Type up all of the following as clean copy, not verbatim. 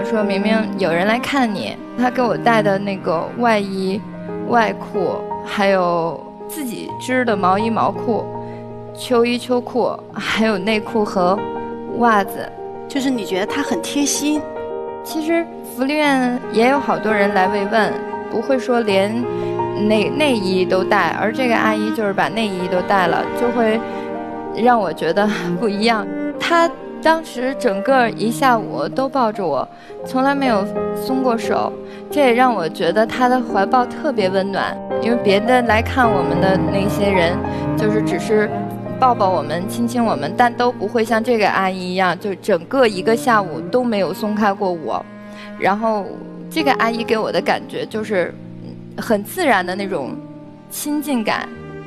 说明明有人来看你，他给我带的那个外衣、外裤，还有自己织的毛衣、毛裤、秋衣、秋裤，还有内裤和袜子。 就是你觉得他很贴心。 其实福利院也有好多人来慰问，不会说连内衣都带，而这个阿姨就是把内衣都带了，就会让我觉得不一样。她当时整个一下午都抱着我，从来没有松过手，这也让我觉得她的怀抱特别温暖。因为别的来看我们的那些人，就是只是抱抱我们、亲亲我们，但都不会像这个阿姨一样，就整个一个下午都没有松开过我。然后这个阿姨给我的感觉就是很自然的那种亲近感。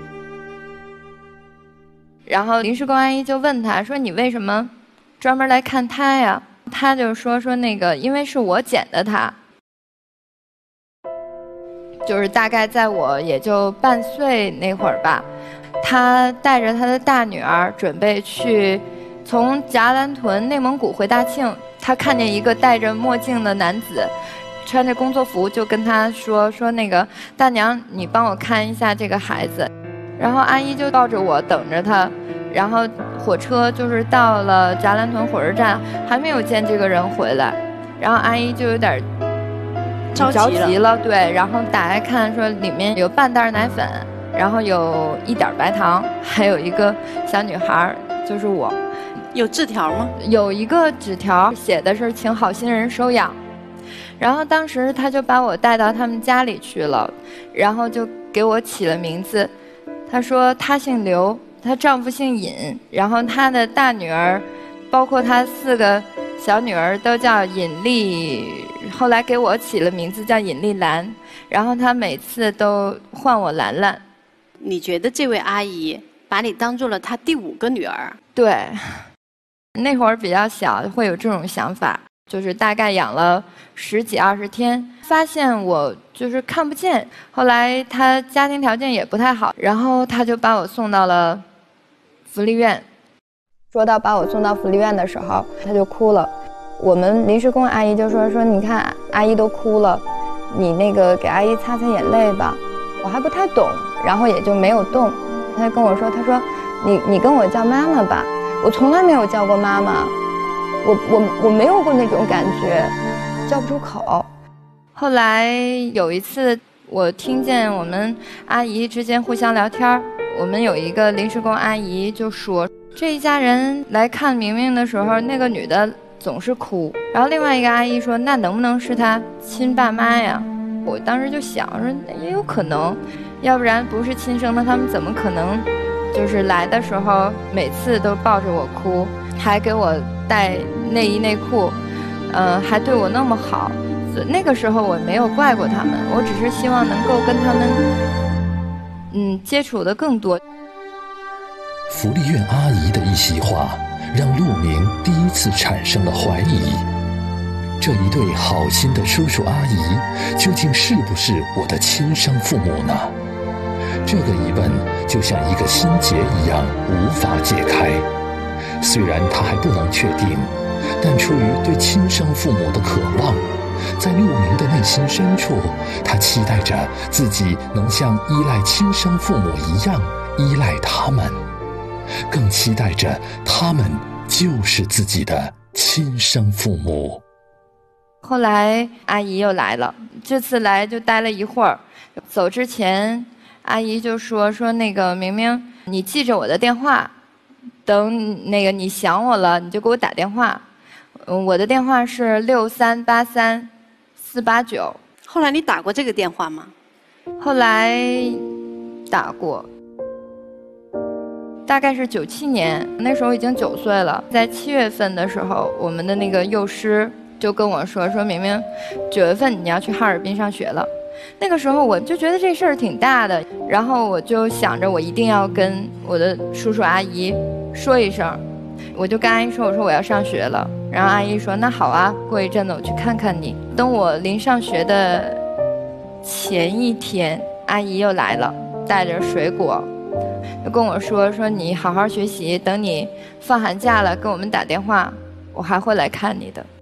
然后临时工阿姨就问他说：“你为什么专门来看他呀？”他就说那个因为是我捡的他。就是大概在我也就半岁那会儿吧，他带着他的大女儿准备去从夹兰屯内蒙古回大庆，他看见一个戴着墨镜的男子穿着工作服，就跟他说那个大娘，你帮我看一下这个孩子。然后阿姨就抱着我等着他，然后火车就是到了夹兰屯火车站，还没有见这个人回来，然后阿姨就有点着急了，对，然后打开看，说里面有半袋奶粉，然后有一点白糖，还有一个小女孩，就是我。 有字条吗？ 有一个纸条，写的是请好心人收养。然后当时他就把我带到他们家里去了，然后就给我起了名字。他说他姓刘，她丈夫姓尹，然后她的大女儿，包括她4个小女儿都叫尹丽，后来给我起了名字叫尹丽兰，然后她每次都唤我兰兰。 你觉得这位阿姨把你当做了她第5个女儿？ 对，那会儿比较小，会有这种想法，就是大概养了10几20天，发现我就是看不见。后来她家庭条件也不太好，然后她就把我送到了福利院。说到把我送到福利院的时候，她就哭了。我们临时工阿姨就说你看阿姨都哭了，你那个给阿姨擦擦眼泪吧。我还不太懂，然后也就没有动。她就跟我说，她说你跟我叫妈妈吧，我从来没有叫过妈妈，我没有过那种感觉，叫不出口。后来有一次我听见我们阿姨之间互相聊天，我们有一个临时工阿姨就说，这一家人来看明明的时候，那个女的总是哭。然后另外一个阿姨说，那能不能是她亲爸妈呀？我当时就想说也有可能，要不然不是亲生的，他们怎么可能就是来的时候每次都抱着我哭，还给我带内衣内裤，还对我那么好。那个时候我没有怪过他们，我只是希望能够跟他们接触的更多。 福利院阿姨的一席话让陆明第一次产生了怀疑，这一对好心的叔叔阿姨究竟是不是我的亲生父母呢？这个疑问就像一个心结一样无法解开。虽然他还不能确定，但出于对亲生父母的渴望，在陆明的内心深处，他期待着自己能像依赖亲生父母一样依赖他们，更期待着他们就是自己的亲生父母。 后来阿姨又来了，这次来就待了一会儿，走之前阿姨就说那个明明你记着我的电话，等那个你想我了你就给我打电话，我的电话是6383-489。 后来你打过这个电话吗？ 后来打过，大概是97年，那时候已经9岁了。在7月份的时候，我们的那个幼师就跟我说明明9月份你要去哈尔滨上学了。那个时候我就觉得这事儿挺大的，然后我就想着我一定要跟我的叔叔阿姨说一声。我就跟阿姨说，我说我要上学了。然后阿姨说那好啊，过一阵子我去看看你。等我临上学的前一天，阿姨又来了，带着水果，就跟我说你好好学习，等你放寒假了跟我们打电话，我还会来看你的。